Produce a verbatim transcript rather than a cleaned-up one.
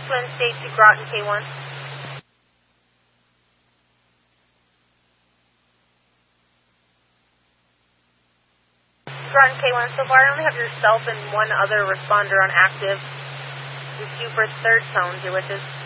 Twin State to Groton K one. Groton K one, so far I only have yourself and one other responder on active. We're due for third phone. You're with us.